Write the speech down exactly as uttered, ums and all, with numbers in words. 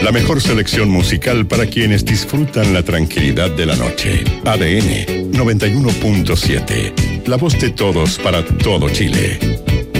La mejor selección musical para quienes disfrutan la tranquilidad de la noche. A D N noventa y uno punto siete. La voz de todos para todo Chile.